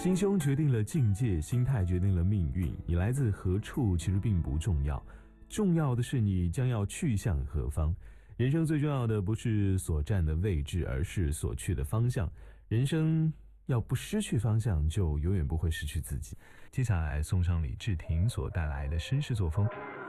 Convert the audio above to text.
心胸决定了境界，心态决定了命运。你来自何处其实并不重要，重要的是你将要去向何方。人生最重要的不是所站的位置，而是所去的方向。人生要不失去方向，就永远不会失去自己。接下来送上李治廷所带来的绅士作风。